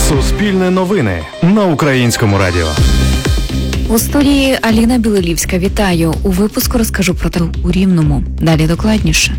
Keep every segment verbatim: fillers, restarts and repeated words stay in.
Суспільне новини на Українському радіо. У студії Аліна Білолівська. Вітаю. У випуску розкажу про те у Рівному. Далі докладніше.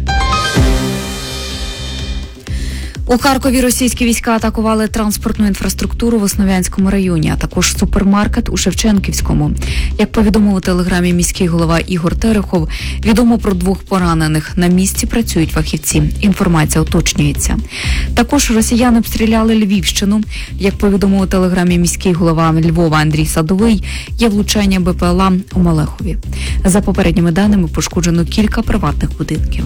У Харкові російські війська атакували транспортну інфраструктуру в Основ'янському районі, а також супермаркет у Шевченківському. Як повідомив у телеграмі міський голова Ігор Терехов, відомо про двох поранених. На місці працюють фахівці. Інформація уточнюється. Також росіяни обстріляли Львівщину. Як повідомив у телеграмі міський голова Львова Андрій Садовий, є влучання БПЛА у Малехові. За попередніми даними пошкоджено кілька приватних будинків.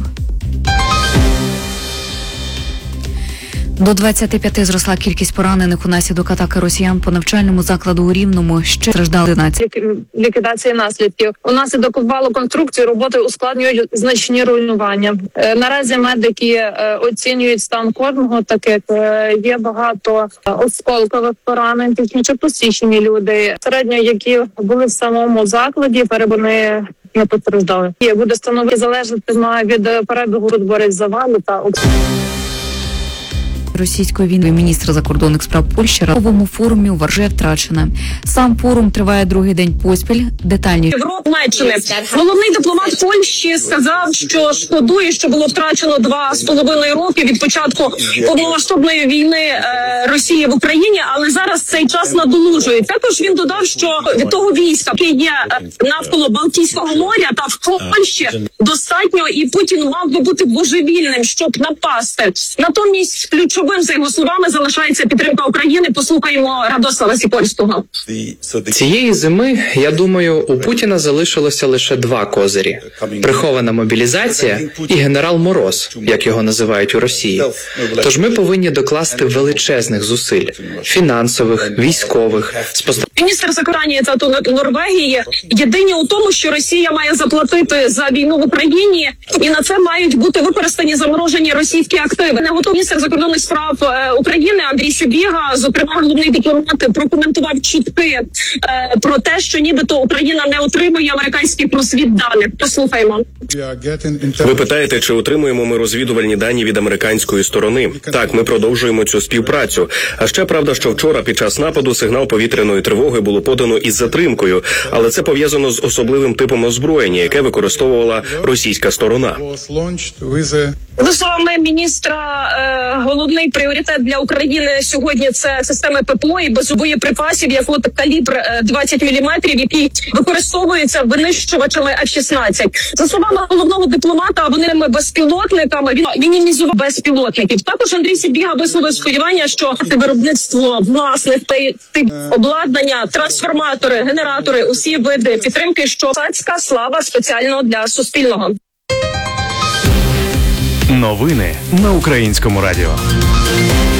До двадцяти п'яти зросла кількість поранених унаслідок атаки росіян по навчальному закладу у Рівному. Ще страждали одинадцять. Ліквідація наслідків. Унаслідок обвалу конструкції роботи ускладнюють значні руйнування. Е, наразі медики е, оцінюють стан кожного, так як е, є багато осколкових поранень, технічно посічені люди, середньо які були в самому закладі, перебвони не постраждали. І буде становити залежати від перебігу розборів завалу та обстрілів. Російської війни міністр закордонних справ Польщі на новому форумі у Варшаві втрачена. Сам форум триває другий день поспіль. Детальніше. Німеччини. Головний дипломат Польщі сказав, що шкодує, що було втрачено два з половиною роки від початку повномасштабної війни е, Росії в Україні, але зараз цей час надолужує. Також він додав, що від того війська, яке є навколо Балтійського моря та в Польщі, достатньо, і Путін мав би бути божевільним, щоб напасти. Натомість ключовим, за його словами, залишається підтримка України. Послухаємо Радослава Сікорського. Цієї зими, я думаю, у Путіна залишилося лише два козирі – прихована мобілізація і генерал Мороз, як його називають у Росії. Тож ми повинні докласти величезних зусиль – фінансових, військових, спостережень. Міністр закордонних та Норвегії єдині у тому, що Росія має заплатити за війну в Україні, і на це мають бути використані заморожені російські активи. Не готовий міністр закордонних справ України Андрій Сибіга, зокрема, головний дипломат, прокоментував чутки е, про те, що нібито Україна не отримує американських розвідданих. Послухаймо. Ви питаєте, чи отримуємо ми розвідувальні дані від американської сторони? Так, ми продовжуємо цю співпрацю. А ще правда, що вчора під час нападу сигнал повітряної тривоги було подано із затримкою, але це пов'язано з особливим типом озброєння, яке використовувала російська сторона. За словами міністра, е, головний пріоритет для України сьогодні – це системи ППО і без боєприпасів, як от калібр двадцять міліметрів, який використовується винищувачами еф шістнадцять. За словами головного дипломата, вони безпілотниками, він мінімізував безпілотників. Також Андрій Сибіга висловив сподівання, що виробництво власних тип обладнання, трансформатори, генератори, усі види підтримки, що царська слава спеціально для Суспільного. Новини на Українському радіо.